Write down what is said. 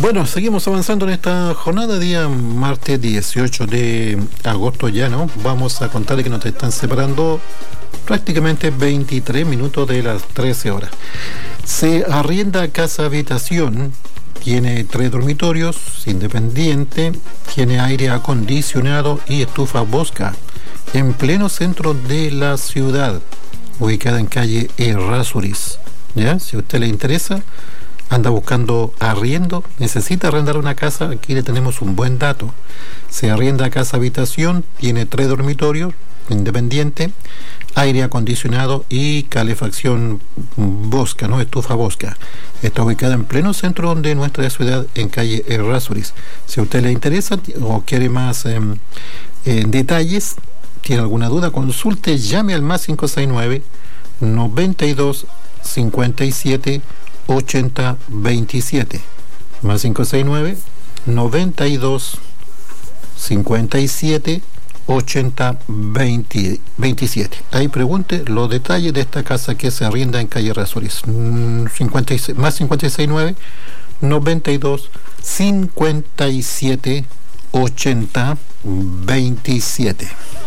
Bueno, seguimos avanzando en esta jornada, día martes 18 de agosto ya, ¿no? Vamos a contarle que nos están separando prácticamente 23 minutos de las 13 horas. Se arrienda casa habitación, tiene 3 dormitorios, independiente, tiene aire acondicionado y estufa Bosca, en pleno centro de la ciudad, ubicada en calle Errázuriz. ¿Ya? Si a usted le interesa, anda buscando arriendo, necesita arrendar una casa, aquí le tenemos un buen dato. Se arrienda casa habitación, tiene 3 dormitorios, independiente, aire acondicionado y calefacción Bosca, ¿no? Estufa Bosca. Está ubicada en pleno centro de nuestra ciudad, en calle Errázuriz. Si a usted le interesa o quiere más detalles, tiene alguna duda, consulte, llame al más 569 92 57 80 27, más 569 92 57 80 27. Ahí pregunte los detalles de esta casa que se arrienda en calle Errázuriz. Más 569 92 57 80 27.